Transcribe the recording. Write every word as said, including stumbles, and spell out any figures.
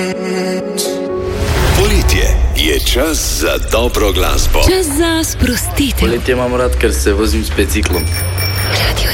Poletje je čas za dobro glasbo. Čas za sprostitev. Poletje imam rad, ker se vozim s biciklom. Radio